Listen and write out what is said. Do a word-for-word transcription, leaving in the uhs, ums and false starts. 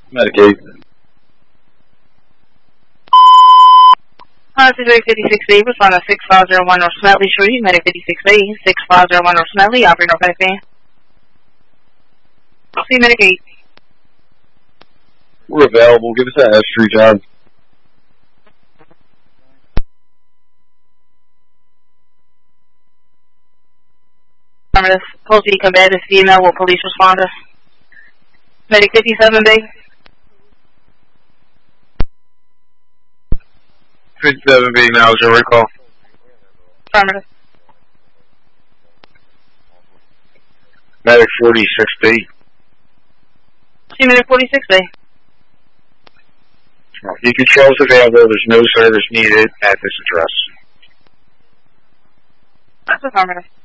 Medicaid. Uh, this is Medic fifty-six B, respond to six five zero one North Smedley Street, Medic fifty-six B, six five zero one North Smedley, operator North Van. See Medic eight. We're available. Give us that S three job. Affirmative. Post D combative female with police responder. Medic fifty-seven B. fifty-seven B now is your recall. Affirmative. Medic forty-six B. See Medic forty-six B. The controls available. There's no service needed at this address. That's affirmative.